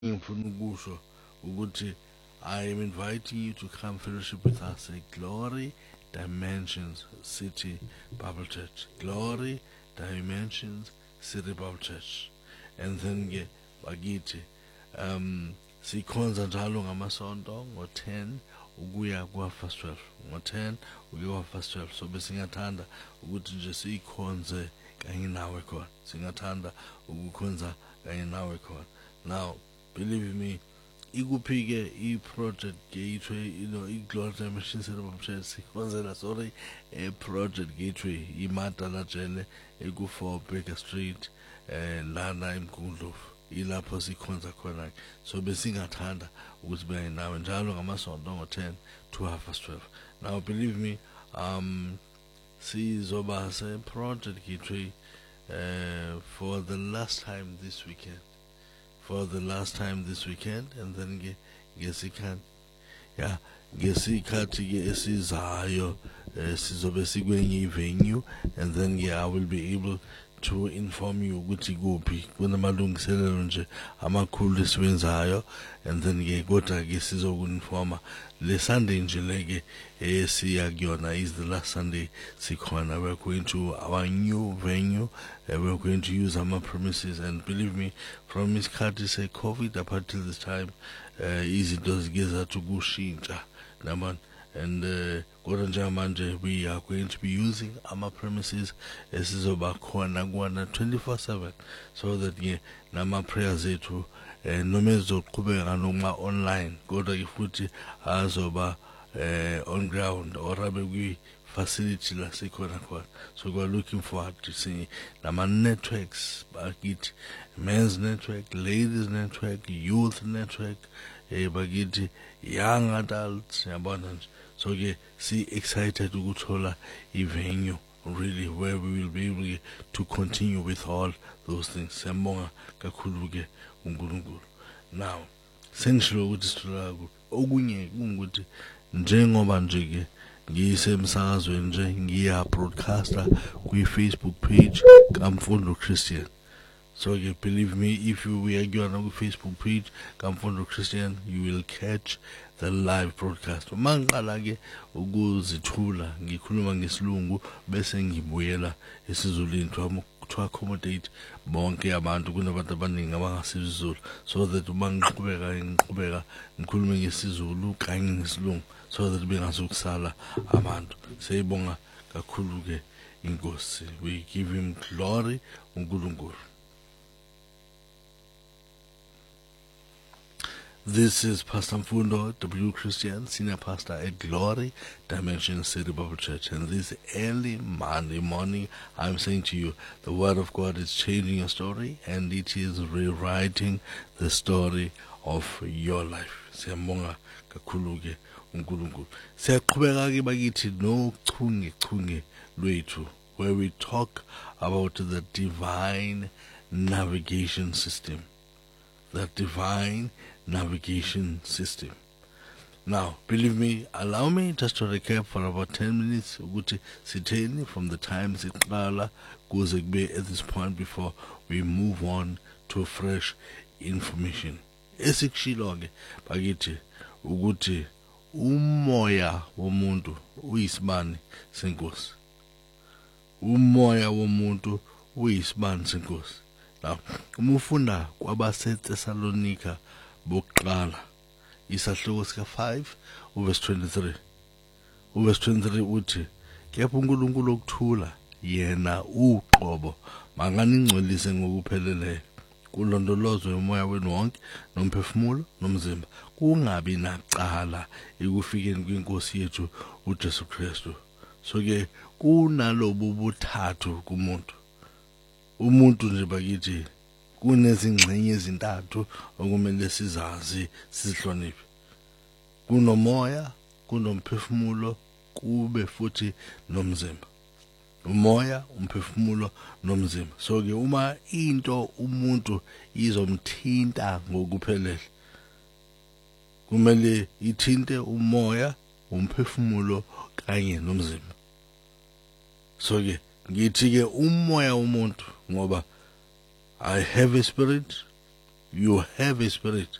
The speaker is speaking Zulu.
ngifuna ukusho ukuthi I am inviting you to come fellowship with us at Glory Dimensions City Bible Church. Glory Dimensions City Bible Church. And then ke bakithi sikhonza njalo ngamasonto ngo-10 ukuya kwa-fast 12 ngo-10 ukuya kwa-fast 12 so besingathanda ukuthi nje sikhonze kanye nawe khona singathanda ukukhonza kanye nawe khona. Now believe me, ikuphi-ke i-project gateway, i-Glory Dimensions City Bible Church sikhonzela sorry project gateway imadala jele eku-4 Baker Street lana eMgungundlovu ilapho sikhonza khona. So besingathanda ukuthi beye nawe njalo ngamasonto ngo-10 to 12. Now believe me, sizoba se-project gateway for the last time this weekend. And then ngesikhathi ke esizayo sizobe sikwenye venue, and then I will be able to inform you ukuthi kuphi kunamalungiselelo nje amakhulu esiwenzayo, and then kodwa ke sizokuinforma le Sunday nje leke siya kuyona is the last Sunday sikhona. We're going to our new venue, we're going to use our premises, and believe me, from isikhathi se COVID up until this time izinto zigeza tukushintsha nabona. And kodwa njengamanje we are going to be using our premises esizoba khona kuona 24/7, so that nama prayers ethu noma ezoqhubeka noma online kodwa futhi azoba on ground or abe kwi facility la sikhona khona. So we're looking forward to seeing nama networks bakithi, men's network, ladies network, youth network, bakithi young adults yabona nje. So see excited ukuthola i-venue really where we will be able to continue with all those things. Siyambonga kakhulu ke uNkulunkulu. Now sengishilo ukuthi sithola okunye kungukuthi njengoba nje ke ngisemsakazweni nje ngiya broadcaster kwi-Facebook page kaMfundo Christian. So believe me, if you are on our Facebook page Kamfundo Christian, you will catch the live broadcast. Mangala ke ukuzithula ngikhuluma ngesilungu bese ngibuyela esizulwini to accommodate bonke abantu kunabantu abaningi abangasizulu, so that ngiqhubeka ngikhulume ngesizulu kanye ngesilungu, so that bengazokusala abantu. Siyabonga kakhulu ke inkosi. We give him glory uNkulunkulu. This is Pastor Mfundo W. Christian, Senior Pastor at Glory Dimensions City Bible Church. And this early Monday morning, I'm saying to you, the Word of God is changing your story, and it is rewriting the story of your life. Siyambonga kakhulu ke uNkulunkulu. Siyaqhubeka ke bakithi no chunge lwethu, where we talk about the divine navigation system. The divine navigation system. Now, believe me, allow me just to recap for about 10 minutes ukuthi sitheni from the time siqala kuze kube at this point before we move on to fresh information. Esikushilo ke bakithi ukuthi umoya womuntu uyisibani senkosi. Umoya womuntu uyisibani senkosi. Now, umufunda kwabaseThessalonika bokuqala isahluko sika 5 uverse 23. Uverse 23 uthi kepha uNkulunkulu okuthula yena uqobo manganingcwelise ngokupheleleyo, kulondolozwe umoya wenu wonke nomphefumulo nomzimba, kungabi nacala ekufikeni kwenkosi yethu uJesu Kristu. So ke kunalobu buthathu kumuntu. Umuntu nje bakithi kunezingxenye ezintathu okumele sizazi sizihloniphe. Kunomoya, kunomphefumulo, kube futhi nomzimba. Umoya, umphefumulo nomzimba. So ke uma into umuntu izomthinta ngokuphelele, kumele ithinte umoya, umphefumulo kanye nomzimba. So ke ngithi ke umoya womuntu ngoba I have a spirit, you have a spirit